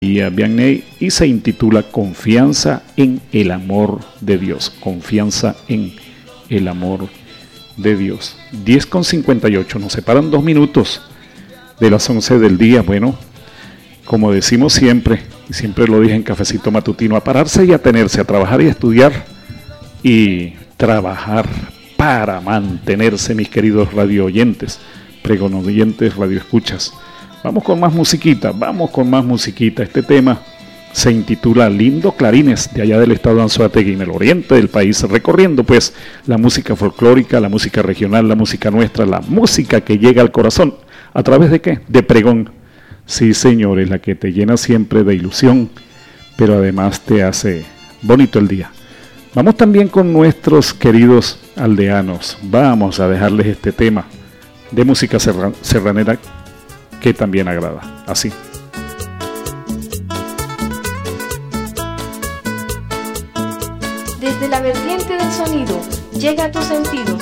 Vianney y se intitula Confianza en el amor de Dios. Confianza en el amor de Dios. 10:58, nos separan 2 minutos de las 11 del día. Bueno, como decimos siempre, y siempre lo dije en Cafecito Matutino, a pararse y a tenerse, a trabajar y a estudiar y trabajar para mantenerse, mis queridos radio oyentes, pregón oyentes, radio escuchas. Vamos con más musiquita, Este tema se intitula Lindo Clarines, de allá del estado de Anzoátegui, en el oriente del país, recorriendo pues la música folclórica, la música regional, la música nuestra, la música que llega al corazón. ¿A través de qué? De pregón. Sí, señores, la que te llena siempre de ilusión, pero además te hace bonito el día. Vamos también con nuestros queridos aldeanos. Vamos a dejarles este tema de música serranera que también agrada. Así. Desde la vertiente del sonido, llega a tus sentidos